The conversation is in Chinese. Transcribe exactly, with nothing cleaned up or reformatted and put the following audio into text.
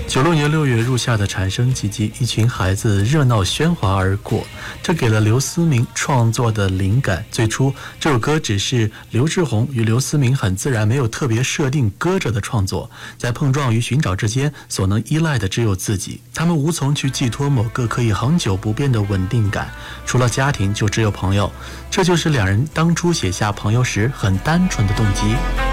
九六年六月入夏的蝉声唧唧，一群孩子热闹喧哗而过，这给了刘思明创作的灵感。最初这首歌只是刘志宏与刘思明很自然没有特别设定歌者的创作，在碰撞与寻找之间所能依赖的只有自己，他们无从去寄托某个可以恒久不变的稳定感，除了家庭就只有朋友，这就是两人当初写下朋友时很单纯的动机。